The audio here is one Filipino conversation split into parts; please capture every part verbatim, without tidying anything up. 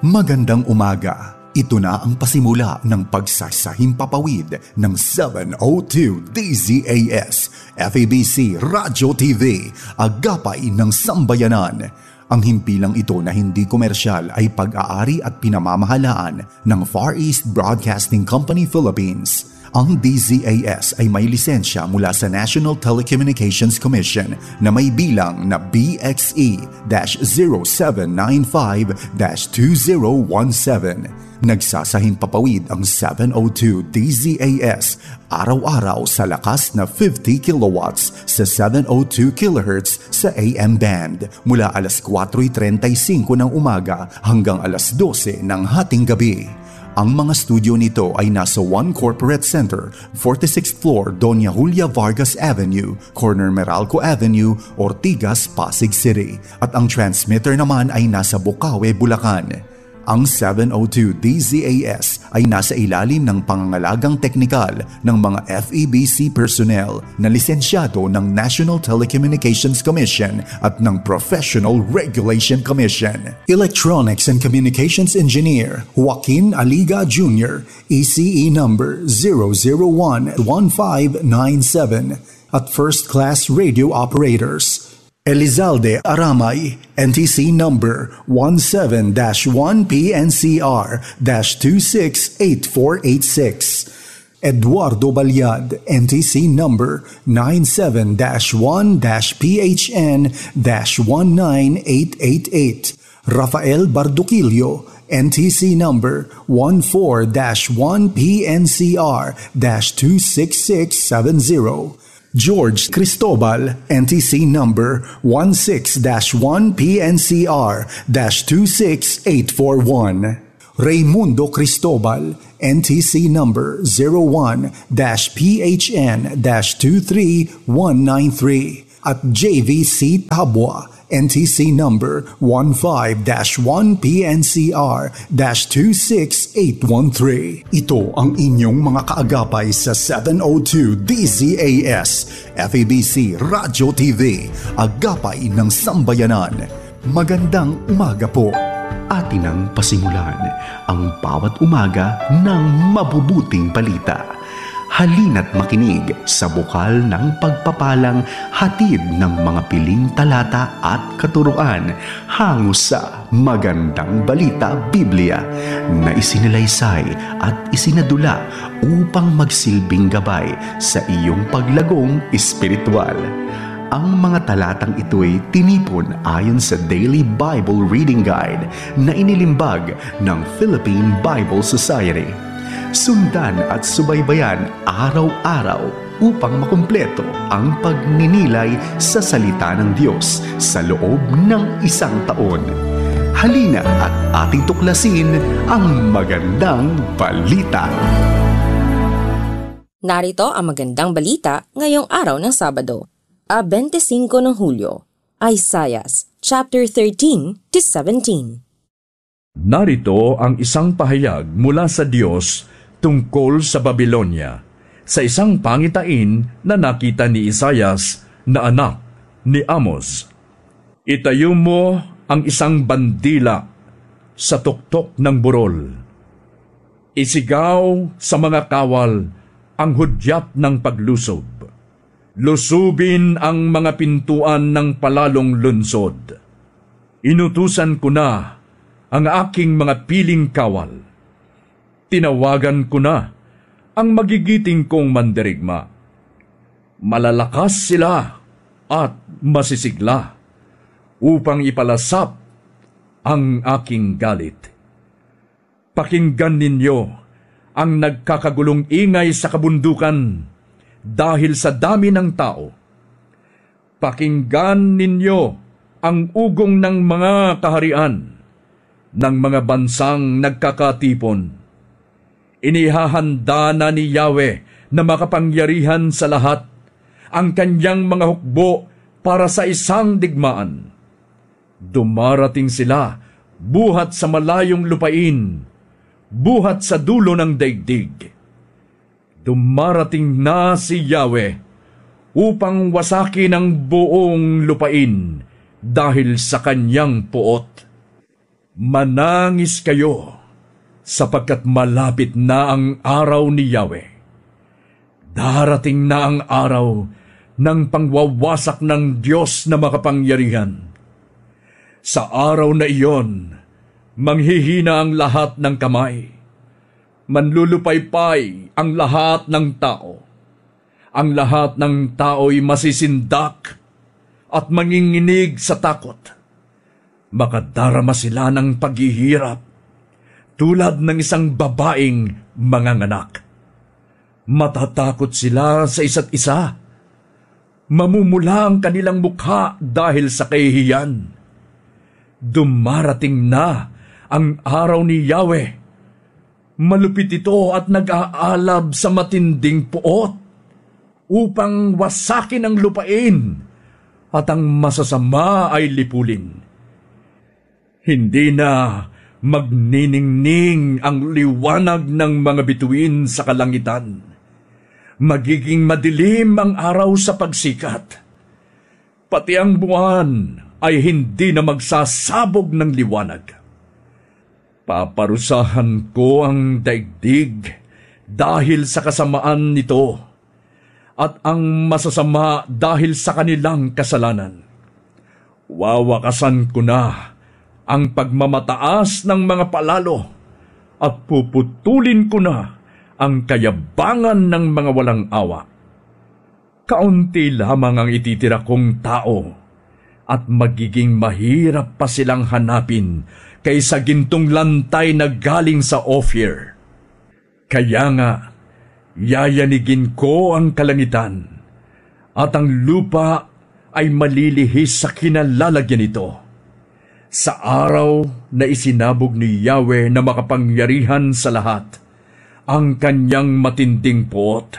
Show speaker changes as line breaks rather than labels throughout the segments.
Magandang umaga. Ito na ang pasimula ng pagsasahimpapawid ng seven oh two D Z A S, F A B C Radyo T V, agapay ng sambayanan. Ang himpilang ito na hindi komersyal ay pag-aari at pinamamahalaan ng Far East Broadcasting Company Philippines. Ang D Z A S ay may lisensya mula sa National Telecommunications Commission na may bilang na B X E zero seven nine five two zero one seven. Nagsasahimpapawid ang seven oh two D Z A S araw-araw sa lakas na fifty kilowatts sa seven oh two kilohertz sa A M band mula alas kwatro trenta y singko ng umaga hanggang alas dose ng hating gabi. Ang mga studio nito ay nasa One Corporate Center, forty-sixth floor Doña Julia Vargas Avenue, corner Meralco Avenue, Ortigas, Pasig City. At ang transmitter naman ay nasa Bukawe, Bulacan. Ang seven oh two D Z A S ay nasa ilalim ng pangangalagang teknikal ng mga F E B C personnel na lisensyado ng National Telecommunications Commission at ng Professional Regulation Commission. Electronics and Communications Engineer Joaquin Aliga Junior, E C E number zero zero one one five nine seven. At First Class Radio Operators Elizalde Aramay, N T C number one seven dash one P N C R dash two six eight four eight six. Eduardo Balyad, N T C number nine seven dash one P H N dash one nine eight eight eight. Rafael Barduquillo, N T C number one four dash one P N C R dash two six six seven zero. George Cristobal, N T C number one six dash one P N C R dash two six eight four one. Raymundo Cristobal, N T C number zero one dash P H N dash two three one nine three. At J V C Tabwa, N T C number one five dash one P N C R dash two six eight one three. Ito ang inyong mga kaagapay sa seven oh two D Z A S, F A B C Radyo T V, agapay ng sambayanan. Magandang umaga po. Atin ang pasimulan ang bawat umaga ng mabubuting balita. Halina't makinig sa bukal ng pagpapalang hatid ng mga piling talata at katuruan hango sa Magandang Balita Biblia na isinalaysay at isinadula upang magsilbing gabay sa iyong paglagong espiritual. Ang mga talatang ito'y tinipon ayon sa Daily Bible Reading Guide na inilimbag ng Philippine Bible Society. Sundan at subaybayan araw-araw upang makumpleto ang pagninilay sa salita ng Diyos sa loob ng isang taon. Halina at ating tuklasin ang magandang balita.
Narito ang magandang balita ngayong araw ng Sabado, a twenty-five ng Hulyo, Isaiah chapter thirteen to seventeen.
Narito ang isang pahayag mula sa Diyos tungkol sa Babylonia, sa isang pangitain na nakita ni Isaias na anak ni Amos. Itayo mo ang isang bandila sa tuktok ng burol. Isigaw sa mga kawal ang hudyat ng paglusob. Lusubin ang mga pintuan ng palalong lunsod. Inutusan ko na ang aking mga piling kawal. Tinawagan ko na ang magigiting kong mandirigma. Malalakas sila at masisigla upang ipalasap ang aking galit. Pakinggan ninyo ang nagkakagulong ingay sa kabundukan dahil sa dami ng tao. Pakinggan ninyo ang ugong ng mga kaharian ng mga bansang nagkakatipon. Inihahanda na ni Yahweh na makapangyarihan sa lahat ang kanyang mga hukbo para sa isang digmaan. Dumarating sila buhat sa malayong lupain, buhat sa dulo ng daigdig. Dumarating na si Yahweh upang wasakin ang buong lupain dahil sa kanyang puot. Manangis kayo, sapagkat malapit na ang araw ni Yahweh. Darating na ang araw ng pangwawasak ng Diyos na makapangyarihan. Sa araw na iyon, manghihina ang lahat ng kamay. Manlulupaypay ang lahat ng tao. Ang lahat ng tao'y masisindak at manginginig sa takot. Makadarama sila ng paghihirap tulad ng isang babaeng manganganak. Matatakot sila sa isa't isa. Mamumula ang kanilang mukha dahil sa kahihiyan. Dumarating na ang araw ni Yahweh. Malupit ito at nag-aalab sa matinding puot upang wasakin ang lupain at ang masasama ay lipulin. Hindi na magniningning ang liwanag ng mga bituin sa kalangitan. Magiging madilim ang araw sa pagsikat. Pati ang buwan ay hindi na magsasabog ng liwanag. Paparusahan ko ang daigdig dahil sa kasamaan nito at ang masasama dahil sa kanilang kasalanan. Wawakasan ko na ang pagmamataas ng mga palalo at puputulin ko na ang kayabangan ng mga walang awa. Kaunti lamang ang ititira kong tao at magiging mahirap pa silang hanapin kaysa gintong lantay na galing sa Ophir. Kaya nga, yayanigin ko ang kalangitan at ang lupa ay malilihis sa kinalalagyan nito. Sa araw na isinabog ni Yahweh na makapangyarihan sa lahat, ang kanyang matinding puot.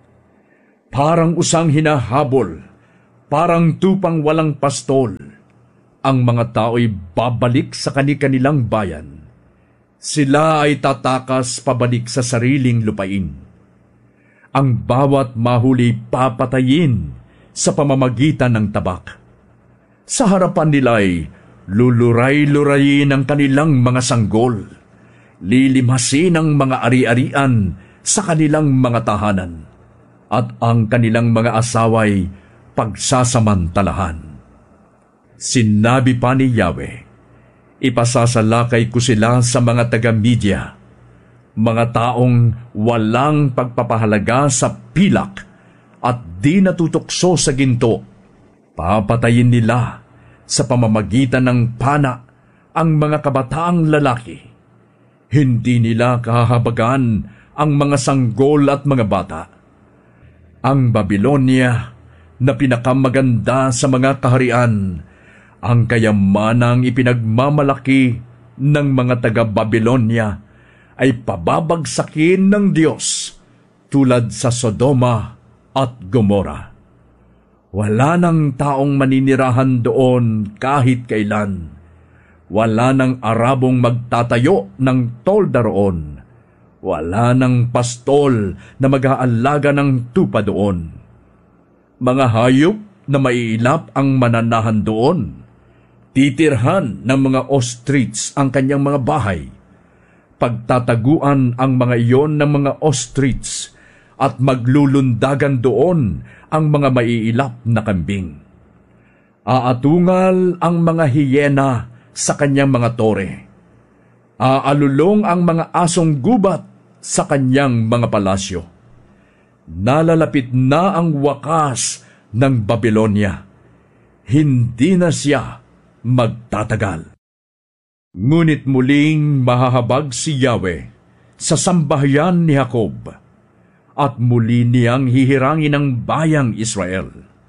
Parang usang hinahabol, parang tupang walang pastol, ang mga tao'y babalik sa kani-kanilang bayan. Sila ay tatakas pabalik sa sariling lupain. Ang bawat mahuli papatayin sa pamamagitan ng tabak. Sa harapan nila'y luluray-lurayin ang kanilang mga sanggol. Lilimasin ang mga ari-arian sa kanilang mga tahanan, at ang kanilang mga asaway pagsasamantalahan. Sinabi pa ni Yahweh, ipasasalakay ko sila sa mga taga-Media, mga taong walang pagpapahalaga sa pilak at di natutukso sa ginto. Papatayin nila sa pamamagitan ng pana ang mga kabataang lalaki. Hindi nila kahahabagan ang mga sanggol at mga bata. Ang Babylonia na pinakamaganda sa mga kaharian, ang kayamanang ipinagmamalaki ng mga taga-Babylonia ay pababagsakin ng Diyos tulad sa Sodoma at Gomora. Wala nang taong maninirahan doon kahit kailan. Wala nang Arabong magtatayo ng tolda roon. Wala nang pastol na mag-aalaga ng tupa doon. Mga hayop na maiilap ang mananahan doon. Titirhan ng mga ostrich ang kanyang mga bahay. Pagtataguan ang mga iyon ng mga ostrich at maglulundagan doon ang mga maiilap na kambing. Aatungal ang mga hiyena sa kanyang mga tore. Aalulong ang mga asong gubat sa kanyang mga palasyo. Nalalapit na ang wakas ng Babylonia. Hindi na siya magtatagal. Ngunit muling mahahabag si Yahweh sa sambahayan ni Jacob at muli niyang hihirangin ang bayang Israel.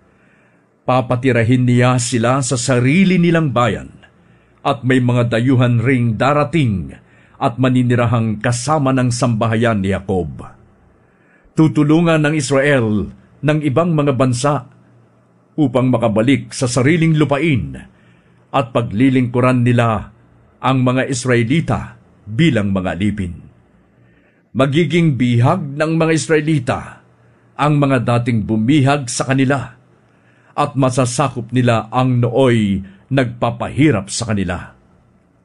Papatirahin niya sila sa sarili nilang bayan at may mga dayuhan ring darating at maninirahang kasama ng sambahayan ni Jacob. Tutulungan ng Israel ng ibang mga bansa upang makabalik sa sariling lupain at paglilingkuran nila ang mga Israelita bilang mga alipin. Magiging bihag ng mga Israelita ang mga dating bumihag sa kanila at masasakop nila ang nooy nagpapahirap sa kanila.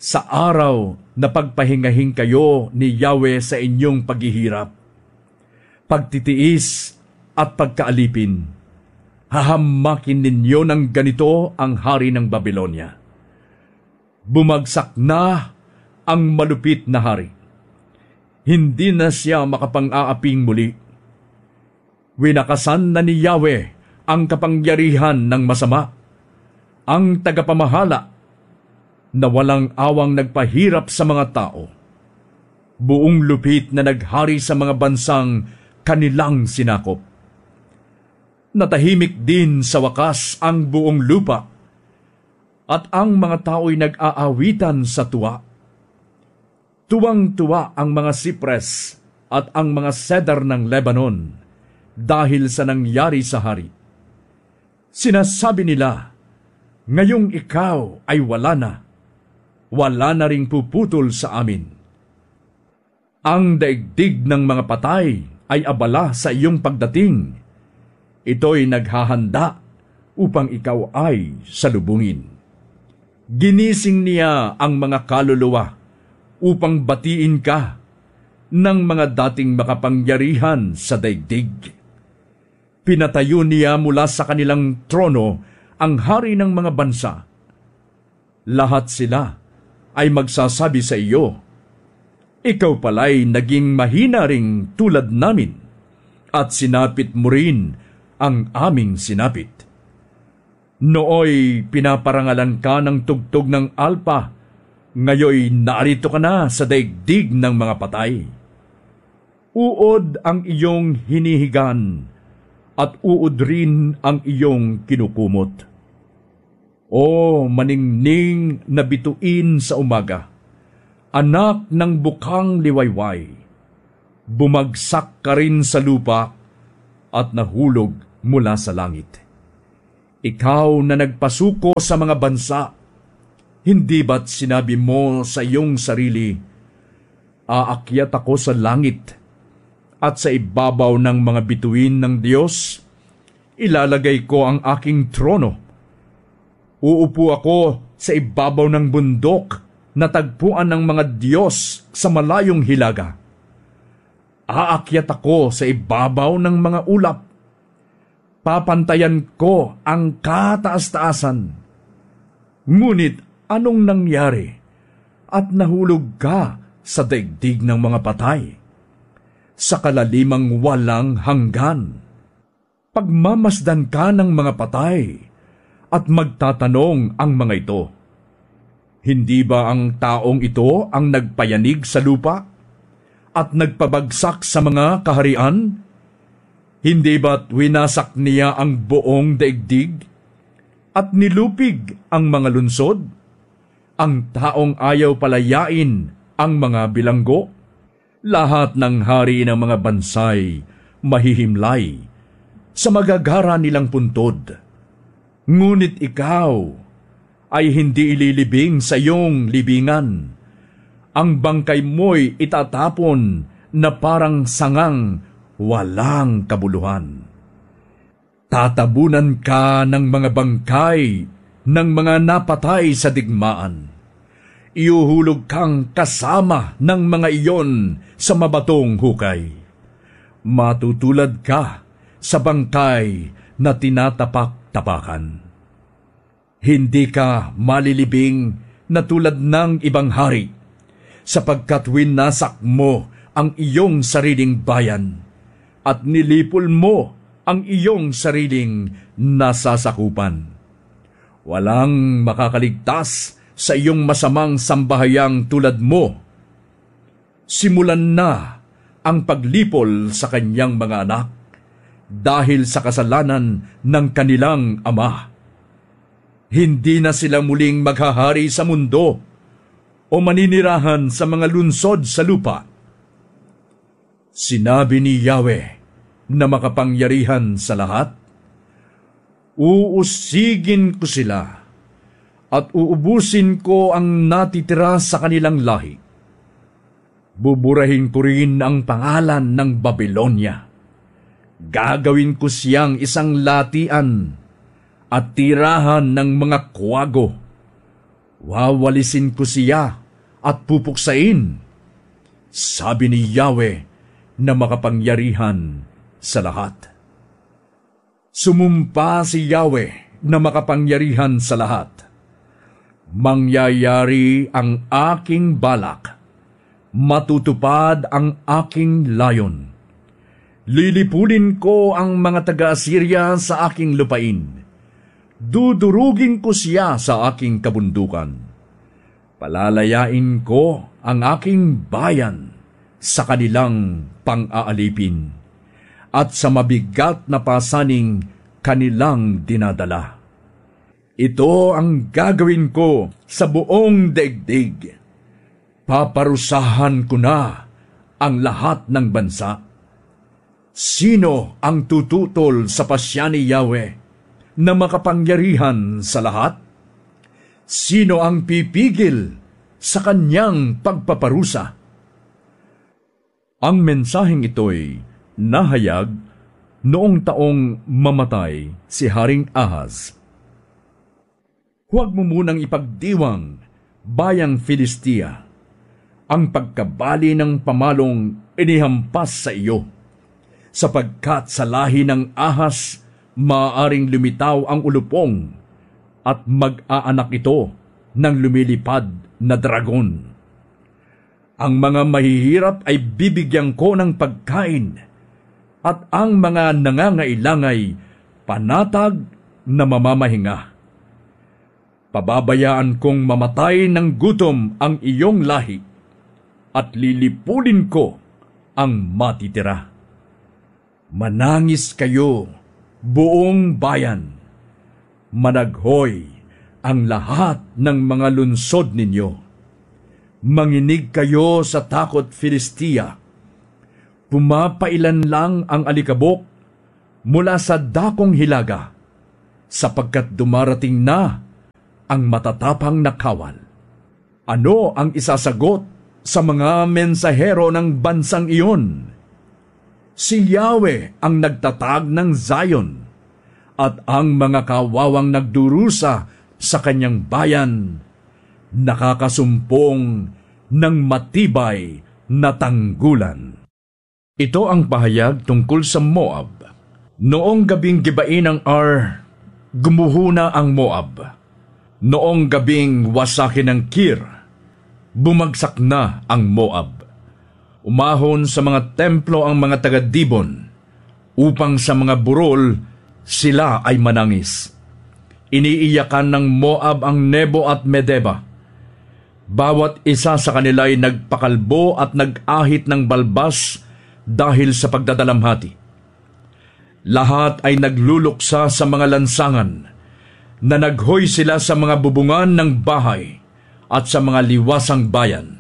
sa araw na pagpahingahing kayo ni Yahweh sa inyong paghihirap, pagtitiis at pagkaalipin, hahamakin ninyo ng ganito ang hari ng Babylonia. Bumagsak na ang malupit na hari. Hindi na siya makapang-aaping muli. Winakasan na ni Yahweh ang kapangyarihan ng masama, ang tagapamahala na walang awang nagpahirap sa mga tao, buong lupit na naghari sa mga bansang kanilang sinakop. Natahimik din sa wakas ang buong lupa, at ang mga tao'y nag-aawitan sa tuwa. Tuwang-tuwa ang mga sipres at ang mga cedar ng Lebanon dahil sa nangyari sa hari. Sinasabi nila, ngayong ikaw ay wala na, wala na ring puputol sa amin. Ang daigdig ng mga patay ay abala sa iyong pagdating. Ito'y naghahanda upang ikaw ay salubungin. Ginising niya ang mga kaluluwa upang batiin ka ng mga dating makapangyarihan sa daigdig. Pinatayo niya mula sa kanilang trono ang hari ng mga bansa. Lahat sila ay magsasabi sa iyo, ikaw pala'y naging mahina ring tulad namin, at sinapit mo rin ang aming sinapit. Nooy pinaparangalan ka ng tugtog ng alpa, ngayoy narito ka na sa daigdig ng mga patay. Uod ang iyong hinihigan, at uod rin ang iyong kinukumot. O maningning na bituin sa umaga, anak ng bukang liwayway, bumagsak ka rin sa lupa at nahulog mula sa langit. Ikaw na nagpasuko sa mga bansa, hindi ba't sinabi mo sa iyong sarili, aakyat ako sa langit, at sa ibabaw ng mga bituin ng Diyos, ilalagay ko ang aking trono. Uupo ako sa ibabaw ng bundok na tagpuan ng mga Diyos sa malayong hilaga. Aakyat ako sa ibabaw ng mga ulap. Papantayan ko ang kataas-taasan. Ngunit anong nangyari at nahulog ka sa daigdig ng mga patay? Sa kalalimang walang hanggan. Pagmamasdan ka ng mga patay at magtatanong ang mga ito, hindi ba ang taong ito ang nagpayanig sa lupa at nagpabagsak sa mga kaharian? Hindi ba't winasak niya ang buong daigdig at nilupig ang mga lunsod? Ang taong ayaw palayain ang mga bilanggo? Lahat ng hari ng mga bansay mahihimlay sa magagara nilang puntod. Ngunit ikaw ay hindi ililibing sa iyong libingan. Ang bangkay mo'y itatapon na parang sangang walang kabuluhan. Tatabunan ka ng mga bangkay ng mga napatay sa digmaan. Iuhulog kang kasama ng mga iyon sa mabatong hukay. Matutulad ka sa bangkay na tinatapak-tapakan. Hindi ka malilibing na tulad ng ibang hari, sapagkat winasak mo ang iyong sariling bayan at nilipol mo ang iyong sariling nasasakupan. Walang makakaligtas sa iyong masamang sambahayang tulad mo. Simulan na ang paglipol sa kanyang mga anak dahil sa kasalanan ng kanilang ama. Hindi na sila muling maghahari sa mundo o maninirahan sa mga lunsod sa lupa. Sinabi ni Yahweh na makapangyarihan sa lahat, uusigin ko sila at uubusin ko ang natitira sa kanilang lahi. Buburahin ko rin ang pangalan ng Babylonia. Gagawin ko siyang isang latian at tirahan ng mga kwago. Wawalisin ko siya at pupuksain, sabi ni Yahweh na makapangyarihan sa lahat. Sumumpa si Yahweh na makapangyarihan sa lahat. Mangyayari ang aking balak, matutupad ang aking layon. Lilipulin ko ang mga taga-Assyria sa aking lupain. Dudurugin ko siya sa aking kabundukan. Palalayain ko ang aking bayan sa kanilang pang-aalipin at sa mabigat na pasaning kanilang dinadala. Ito ang gagawin ko sa buong daigdig. Paparusahan ko na ang lahat ng bansa. Sino ang tututol sa pasya ni Yahweh na makapangyarihan sa lahat? Sino ang pipigil sa kanyang pagpaparusa? Ang mensaheng ito'y nahayag noong taong mamatay si Haring Ahaz. Huwag mo munang ipagdiwang, bayang Filistia, ang pagkabali ng pamalong inihampas sa iyo, sapagkat sa lahi ng Ahas maaaring lumitaw ang ulupong at mag-aanak ito ng lumilipad na dragon. Ang mga mahihirap ay bibigyan ko ng pagkain at ang mga nangangailangan panatag na mamamahinga. Pababayaan kong mamatay ng gutom ang iyong lahi at lilipulin ko ang matitira. Manangis kayo, buong bayan. Managhoy ang lahat ng mga lunsod ninyo. Manginig kayo sa takot, Filistia. Pumapailan lang ang alikabok mula sa dakong hilaga, sapagkat dumarating na ang matatapang na kawal. Ano ang isasagot sa mga mensahero ng bansang iyon? Si Yahweh ang nagtatag ng Zion, at ang mga kawawang nagdurusa sa kanyang bayan, nakakasumpong ng matibay na tanggulan. Ito ang pahayag tungkol sa Moab. Noong gabing gibain ng Ar, gumuhuna ang Moab. Noong gabing wasakin ng Kir, bumagsak na ang Moab. Umahon sa mga templo ang mga taga-Dibon, upang sa mga burol sila ay manangis. Iniiyakan ng Moab ang Nebo at Medeba. Bawat isa sa kanila ay nagpakalbo at nag-ahit ng balbas dahil sa pagdadalamhati. Lahat ay nagluluksa sa mga lansangan, na naghoy sila sa mga bubungan ng bahay at sa mga liwasang bayan.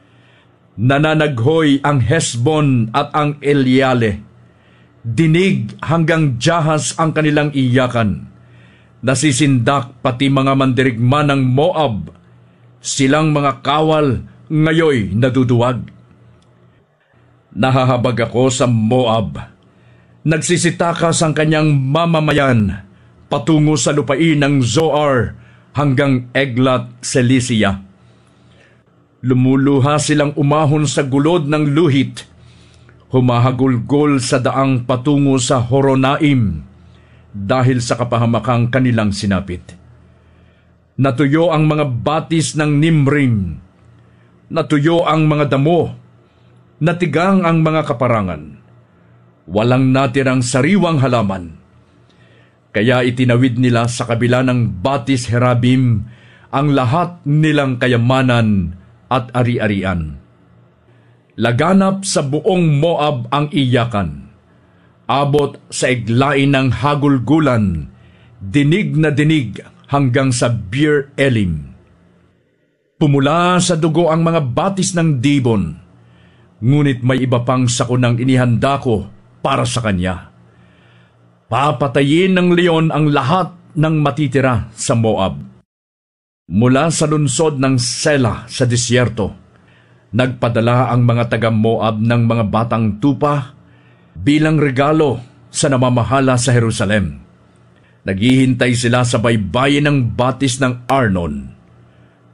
Nananaghoy ang Hesbon at ang Eleale. Dinig hanggang Jahas ang kanilang iyakan. Nasisindak pati mga mandirigma ng Moab. Silang mga kawal ngayoy naduduwag. Nahahabag ako sa Moab. Nagsisitakas ang kanyang mamamayan patungo sa lupain ng Zoar hanggang Eglat Selisia. Lumuluha silang umahon sa gulod ng luhit, humahagulgol sa daang patungo sa Horonaim dahil sa kapahamakang kanilang sinapit. Natuyo ang mga batis ng Nimrim, natuyo ang mga damo, natigang ang mga kaparangan, walang natirang sariwang halaman. Kaya itinawid nila sa kabila ng Batis Herabim ang lahat nilang kayamanan at ari-arian. Laganap sa buong Moab ang iyakan. Abot sa iglain ng hagulgulan, dinig na dinig hanggang sa Bir Elim. Pumula sa dugo ang mga batis ng Dibon, ngunit may iba pang sakunang inihanda ko para sa kanya. Papatayin ng leon ang lahat ng matitira sa Moab. Mula sa lunsod ng Sela sa disyerto, nagpadala ang mga taga-Moab ng mga batang tupa bilang regalo sa namamahala sa Jerusalem. Naghihintay sila sa baybayin ng batis ng Arnon.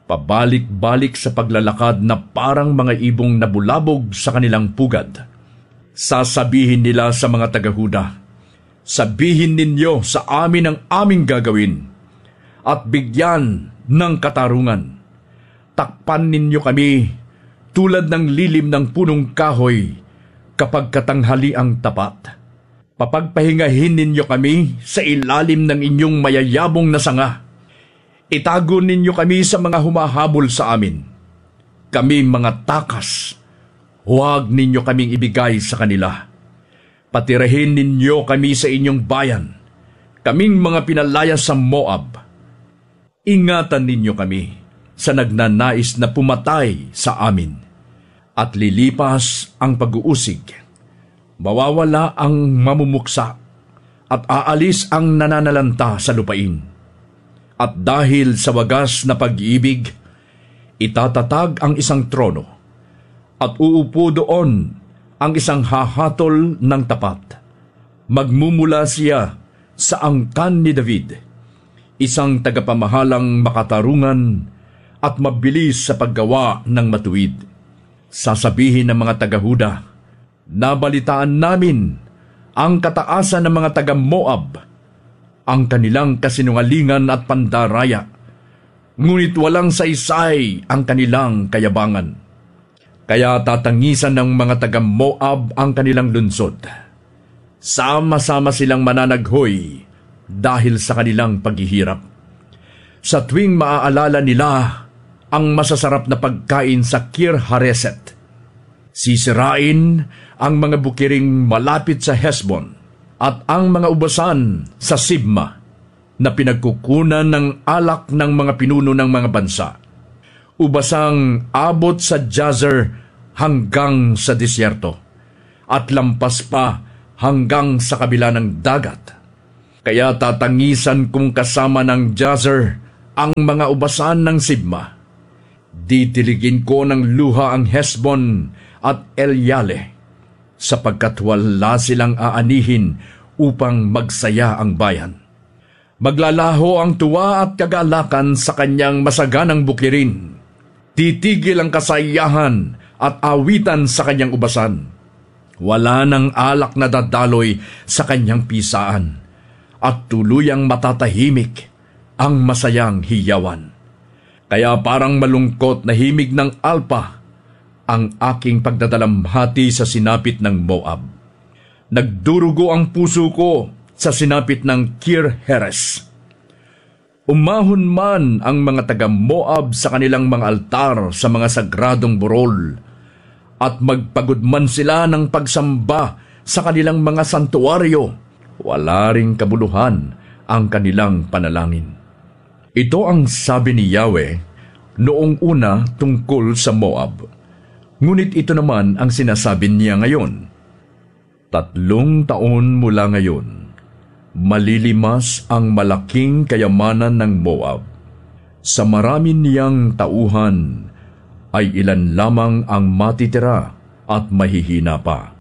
pabalik-balik sa paglalakad na parang mga ibong nabulabog sa kanilang pugad. Sasabihin nila sa mga taga-Huda, "Sabihin ninyo sa amin ang aming gagawin at bigyan ng katarungan. Takpan ninyo kami tulad ng lilim ng punong kahoy kapag katanghali ang tapat. Papagpahingahin ninyo kami sa ilalim ng inyong mayayabong na sanga. Itago ninyo kami sa mga humahabol sa amin. Kami mga takas, huwag ninyo kaming ibigay sa kanila. Patirahin ninyo kami sa inyong bayan, kaming mga pinalaya sa Moab. Ingatan ninyo kami sa nagnanais na pumatay sa amin. At lilipas ang pag-uusig. Mawawala ang mamumuksa at aalis ang nananalanta sa lupain. At dahil sa wagas na pag-ibig, itatatag ang isang trono at uupo doon ang isang hahatol ng tapat. Magmumula siya sa angkan ni David, isang tagapamahalang makatarungan at mabilis sa paggawa ng matuwid. Sasabihin ng mga taga-Huda, nabalitaan namin ang kataasan ng mga taga-Moab, ang kanilang kasinungalingan at pandaraya, ngunit walang saysay ang kanilang kayabangan. Kaya tatangisan ng mga taga-Moab ang kanilang lunsod. Sama-sama silang mananaghoy dahil sa kanilang paghihirap. Sa tuwing maaalala nila ang masasarap na pagkain sa Kir-Hareset, sisirain ang mga bukiring malapit sa Hesbon at ang mga ubasan sa Sibma na pinagkukunan ng alak ng mga pinuno ng mga bansa. Ubasang abot sa Jazer hanggang sa disyerto at lampas pa hanggang sa kabila ng dagat. Kaya tatangisan kung kasama ng Jazer ang mga ubasan ng Sibma. Ditiligin ko ng luha ang Hesbon at Elyale, sapagkat wala silang aanihin upang magsaya ang bayan. Maglalaho ang tuwa at kagalakan sa kanyang masaganang bukirin. Titigil ang kasayahan at awitan sa kanyang ubasan. Wala nang alak na dadaloy sa kanyang pisaan, at tuluyang matatahimik ang masayang hiyawan. Kaya parang malungkot na himig ng alpa ang aking pagdadalamhati sa sinapit ng Moab. Nagdurugo ang puso ko sa sinapit ng Kir-Heres. Umahon man ang mga taga-Moab sa kanilang mga altar sa mga sagradong burol, at magpagod man sila ng pagsamba sa kanilang mga santuaryo, wala ring kabuluhan ang kanilang panalangin. Ito ang sabi ni Yahweh noong una tungkol sa Moab. Ngunit ito naman ang sinasabi niya ngayon. Tatlong taon mula ngayon, malilimas ang malaking kayamanan ng Moab. Sa marami niyang tauhan, ay ilan lamang ang matitira at mahihina pa.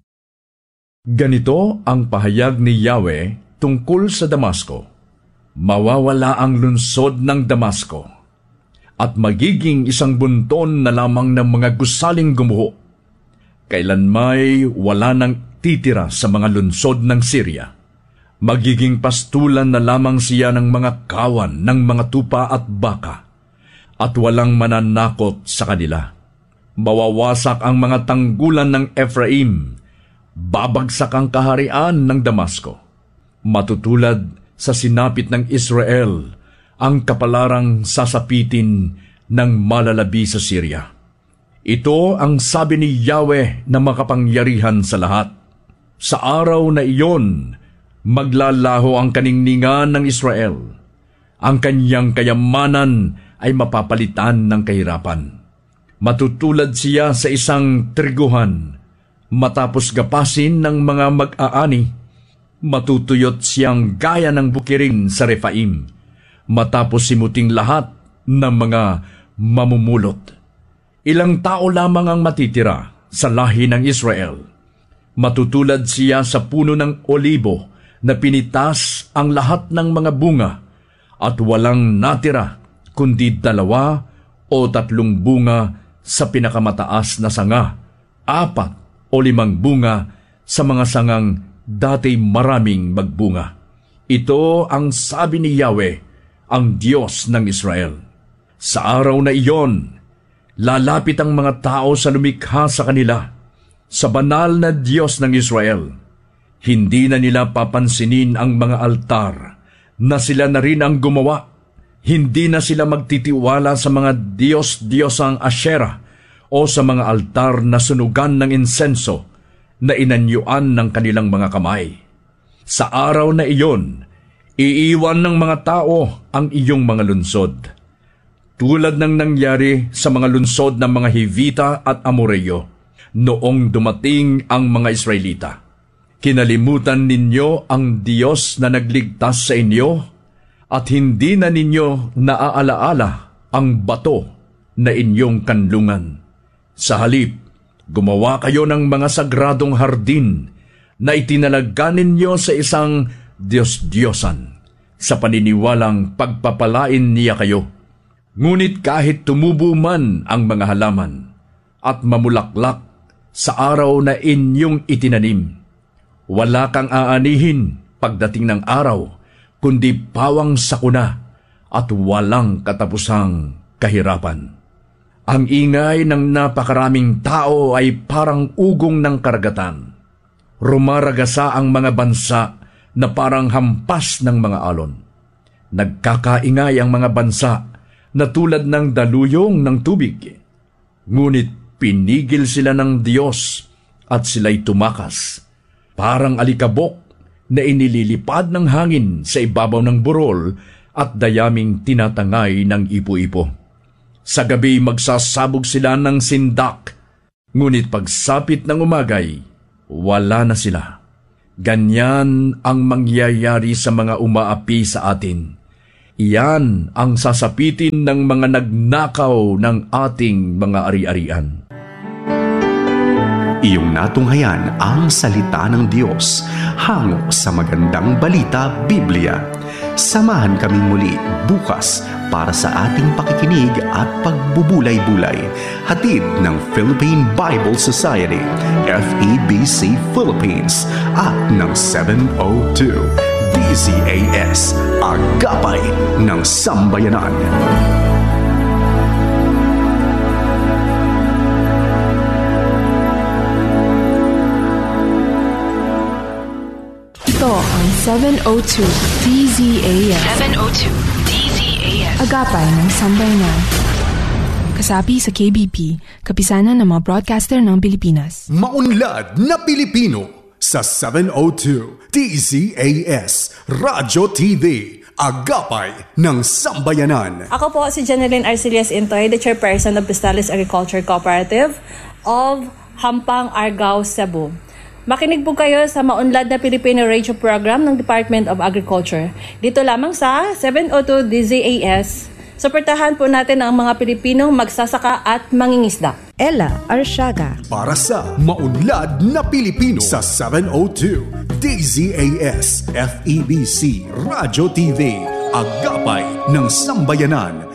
Ganito ang pahayag ni Yahweh tungkol sa Damasco. Mawawala ang lunsod ng Damasco at magiging isang bunton na lamang ng mga gusaling gumuho. Kailan may wala nang titira sa mga lunsod ng Syria. Magiging pastulan na lamang siya ng mga kawan ng mga tupa at baka, at walang mananakot sa kanila. Mawawasak ang mga tanggulan ng Ephraim, babagsak ang kaharian ng Damasco. Matutulad sa sinapit ng Israel ang kapalarang sasapitin ng malalabi sa Syria. Ito ang sabi ni Yahweh na makapangyarihan sa lahat. Sa araw na iyon, maglalaho ang kaningningan ng Israel. Ang kanyang kayamanan ay mapapalitan ng kahirapan. Matutulad siya sa isang triguhan, matapos gapasin ng mga mag-aani. Matutuyot siyang gaya ng bukirin sa Rephaim, matapos simuting lahat ng mga mamumulot. Ilang tao lamang ang matitira sa lahi ng Israel. Matutulad siya sa puno ng olibo na pinitas ang lahat ng mga bunga, at walang natira kundi dalawa o o tatlong bunga sa pinakamataas na sanga, apat o limang bunga sa mga sangang dati maraming magbunga. Ito ang sabi ni Yahweh, ang Diyos ng Israel. Sa araw na iyon, lalapit ang mga tao sa lumikha sa kanila, sa banal na Diyos ng Israel. Hindi na nila papansinin ang mga altar na sila na rin ang gumawa. Hindi na sila magtitiwala sa mga Diyos-Diyosang Asherah o sa mga altar na sunugan ng insenso na inanyuan ng kanilang mga kamay. Sa araw na iyon, iiwan ng mga tao ang iyong mga lunsod, tulad ng nangyari sa mga lunsod ng mga Hivita at Amoreyo noong dumating ang mga Israelita. Kinalimutan ninyo ang Diyos na nagligtas sa inyo at hindi na ninyo naaalaala ang bato na inyong kanlungan. Sa halip, gumawa kayo ng mga sagradong hardin na itinalaga ninyo sa isang Diyos-Diyosan sa paniniwalang pagpapalain niya kayo. Ngunit kahit tumubo man ang mga halaman at mamulaklak sa araw na inyong itinanim, wala kang aanihin pagdating ng araw, kundi pawang sakuna at walang katapusang kahirapan. Ang ingay ng napakaraming tao ay parang ugong ng karagatan. Rumaragasa ang mga bansa na parang hampas ng mga alon. Nagkakaingay ang mga bansa na tulad ng daluyong ng tubig. Ngunit pinigil sila ng Diyos at sila'y tumakas, parang alikabok na inililipad ng hangin sa ibabaw ng burol at dayaming tinatangay ng ipo-ipo. Sa gabi magsasabog sila ng sindak, ngunit pagsapit ng umagay, wala na sila. Ganyan ang mangyayari sa mga umaapi sa atin. Iyan ang sasapitin ng mga nagnakaw ng ating mga ari-arian.
Iyong natunghayan ang salita ng Diyos hango sa magandang balita Biblia. Samahan kaming muli bukas para sa ating pakikinig at pagbubulay-bulay. Hatid ng Philippine Bible Society, F E B C Philippines at ng seven oh two D Z A S, Agapay ng Sambayanan.
Ito ang seven oh two D Z A S.
seven oh two D Z A S.
Agapay ng Sambayanan. Kasapi sa K B P, kapisanan ng mga broadcaster ng Pilipinas.
Maunlad na Pilipino sa seven oh two D Z A S Radyo T V, Agapay ng Sambayanan.
Ako po si Janeline Arcelias Intoy, the chairperson of Pistales Agriculture Cooperative of Hampang, Argao, Cebu. Makinig po kayo sa Maunlad na Pilipino Radio Program ng Department of Agriculture. Dito lamang sa seven oh two D Z A S. Suportahan po natin ang mga Pilipinong magsasaka at mangingisda.
Ella Arsiaga.
Para sa Maunlad na Pilipino sa seven oh two D Z A S F E B C Radyo T V, Agapay ng Sambayanan.